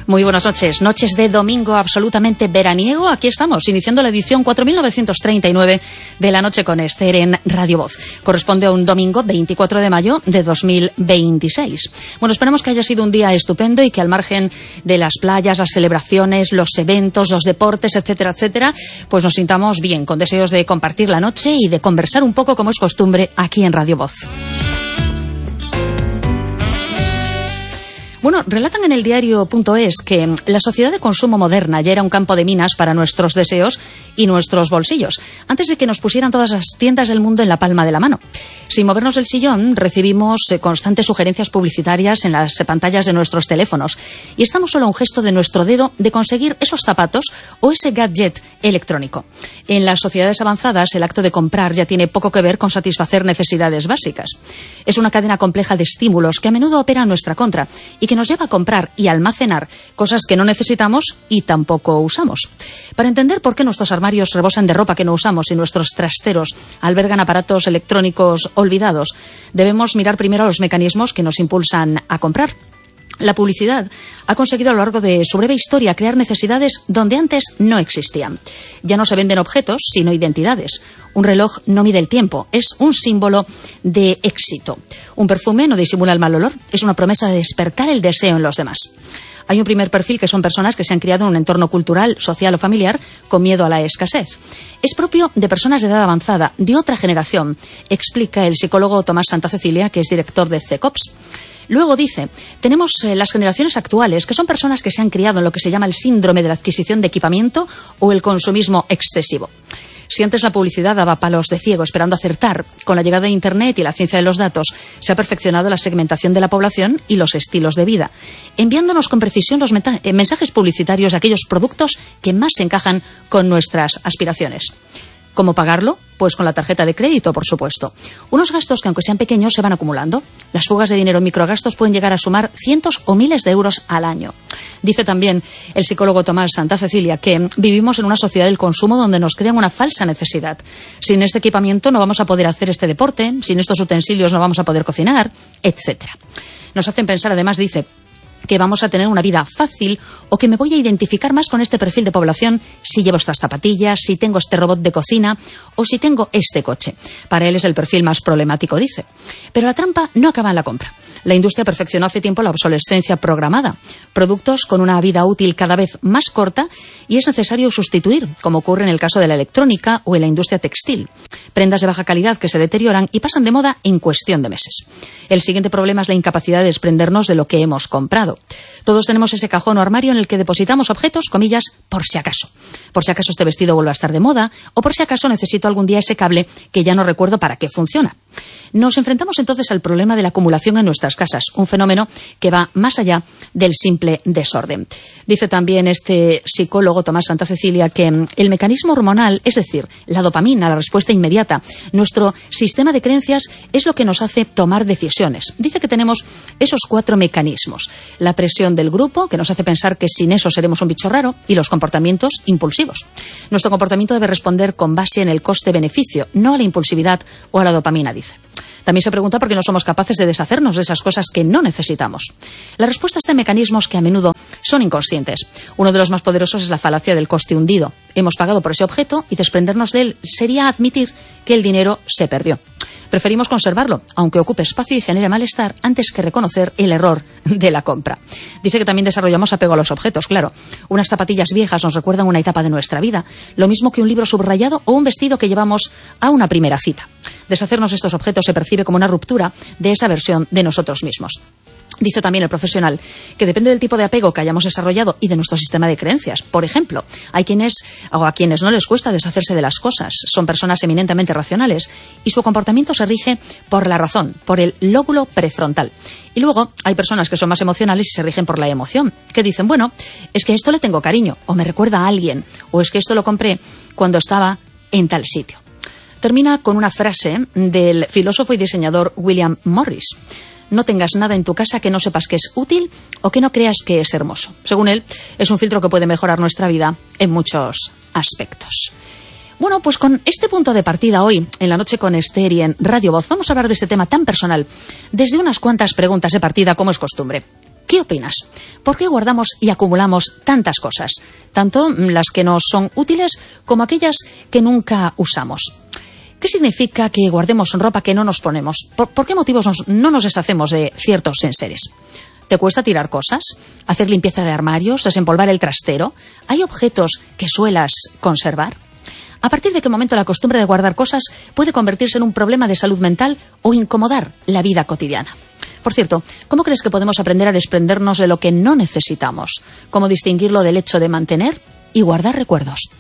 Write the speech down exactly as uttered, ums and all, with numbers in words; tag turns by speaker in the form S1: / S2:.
S1: Muy buenas noches, noches de domingo absolutamente veraniego. Aquí estamos, iniciando la edición cuatro mil novecientos treinta y nueve de La Noche con Esther en Radio Voz. Corresponde a un domingo veinticuatro de mayo de dos mil veintiséis. Bueno, esperemos que haya sido un día estupendo y que al margen de las playas, las celebraciones, los eventos, los deportes, etcétera, etcétera, pues nos sintamos bien, con deseos de compartir la noche y de conversar un poco como es costumbre aquí en Radio Voz. Bueno, relatan en el diario punto es que la sociedad de consumo moderna ya era un campo de minas para nuestros deseos y nuestros bolsillos, antes de que nos pusieran todas las tiendas del mundo en la palma de la mano. Sin movernos del sillón, recibimos eh, constantes sugerencias publicitarias en las eh, pantallas de nuestros teléfonos y estamos solo a un gesto de nuestro dedo de conseguir esos zapatos o ese gadget electrónico. En las sociedades avanzadas, el acto de comprar ya tiene poco que ver con satisfacer necesidades básicas. Es una cadena compleja de estímulos que a menudo opera en nuestra contra y que nos lleva a comprar y almacenar cosas que no necesitamos y tampoco usamos. Para entender por qué nuestros armarios rebosan de ropa que no usamos y nuestros trasteros albergan aparatos electrónicos olvidados, debemos mirar primero los mecanismos que nos impulsan a comprar. La publicidad ha conseguido a lo largo de su breve historia crear necesidades donde antes no existían. Ya no se venden objetos, sino identidades. Un reloj no mide el tiempo, es un símbolo de éxito. Un perfume no disimula el mal olor, es una promesa de despertar el deseo en los demás. Hay un primer perfil que son personas que se han criado en un entorno cultural, social o familiar con miedo a la escasez. Es propio de personas de edad avanzada, de otra generación, explica el psicólogo Tomás Santa Cecilia, que es director de CECOPS. Luego dice, tenemos eh, las generaciones actuales, que son personas que se han criado en lo que se llama el síndrome de la adquisición de equipamiento o el consumismo excesivo. Si antes la publicidad daba palos de ciego esperando acertar, con la llegada de Internet y la ciencia de los datos se ha perfeccionado la segmentación de la población y los estilos de vida, enviándonos con precisión los mensajes publicitarios de aquellos productos que más se encajan con nuestras aspiraciones. ¿Cómo pagarlo? Pues con la tarjeta de crédito, por supuesto. Unos gastos que, aunque sean pequeños, se van acumulando. Las fugas de dinero en microgastos pueden llegar a sumar cientos o miles de euros al año. Dice también el psicólogo Tomás Santa Cecilia que vivimos en una sociedad del consumo donde nos crean una falsa necesidad. Sin este equipamiento no vamos a poder hacer este deporte, sin estos utensilios no vamos a poder cocinar, etcétera. Nos hacen pensar, además, dice, que vamos a tener una vida fácil o que me voy a identificar más con este perfil de población si llevo estas zapatillas, si tengo este robot de cocina o si tengo este coche. Para él es el perfil más problemático, dice. Pero la trampa no acaba en la compra. La industria perfeccionó hace tiempo la obsolescencia programada. Productos con una vida útil cada vez más corta y es necesario sustituir, como ocurre en el caso de la electrónica o en la industria textil. Prendas de baja calidad que se deterioran y pasan de moda en cuestión de meses. El siguiente problema es la incapacidad de desprendernos de lo que hemos comprado. Todos tenemos ese cajón o armario en el que depositamos objetos, comillas, por si acaso. Por si acaso este vestido vuelve a estar de moda o por si acaso necesito algún día ese cable que ya no recuerdo para qué funciona. Nos enfrentamos entonces al problema de la acumulación en nuestras casas, un fenómeno que va más allá del simple desorden. Dice también este psicólogo Tomás Santa Cecilia que el mecanismo hormonal, es decir, la dopamina, la respuesta inmediata, nuestro sistema de creencias es lo que nos hace tomar decisiones. Dice que tenemos esos cuatro mecanismos. La presión del grupo, que nos hace pensar que sin eso seremos un bicho raro, y los comportamientos impulsivos. Nuestro comportamiento debe responder con base en el coste-beneficio, no a la impulsividad o a la dopamina, dice. También se pregunta por qué no somos capaces de deshacernos de esas cosas que no necesitamos. La respuesta está en mecanismos que a menudo son inconscientes. Uno de los más poderosos es la falacia del coste hundido. Hemos pagado por ese objeto y desprendernos de él sería admitir que el dinero se perdió. Preferimos conservarlo, aunque ocupe espacio y genere malestar, antes que reconocer el error de la compra. Dice que también desarrollamos apego a los objetos, claro. Unas zapatillas viejas nos recuerdan una etapa de nuestra vida, lo mismo que un libro subrayado o un vestido que llevamos a una primera cita. Deshacernos de estos objetos se percibe como una ruptura de esa versión de nosotros mismos. Dice también el profesional que depende del tipo de apego que hayamos desarrollado y de nuestro sistema de creencias. Por ejemplo, hay quienes o a quienes no les cuesta deshacerse de las cosas. Son personas eminentemente racionales y su comportamiento se rige por la razón, por el lóbulo prefrontal. Y luego hay personas que son más emocionales y se rigen por la emoción, que dicen, bueno, es que esto le tengo cariño, o me recuerda a alguien, o es que esto lo compré cuando estaba en tal sitio. Termina con una frase del filósofo y diseñador William Morris. No tengas nada en tu casa que no sepas que es útil o que no creas que es hermoso. Según él, es un filtro que puede mejorar nuestra vida en muchos aspectos. Bueno, pues con este punto de partida hoy, en La Noche con Esther y en Radio Voz, vamos a hablar de este tema tan personal desde unas cuantas preguntas de partida como es costumbre. ¿Qué opinas? ¿Por qué guardamos y acumulamos tantas cosas? Tanto las que nos son útiles como aquellas que nunca usamos. ¿Qué significa que guardemos ropa que no nos ponemos? ¿Por, por qué motivos nos, no nos deshacemos de ciertos enseres? ¿Te cuesta tirar cosas? ¿Hacer limpieza de armarios? ¿Desempolvar el trastero? ¿Hay objetos que suelas conservar? ¿A partir de qué momento la costumbre de guardar cosas puede convertirse en un problema de salud mental o incomodar la vida cotidiana? Por cierto, ¿cómo crees que podemos aprender a desprendernos de lo que no necesitamos? ¿Cómo distinguirlo del hecho de mantener y guardar recuerdos?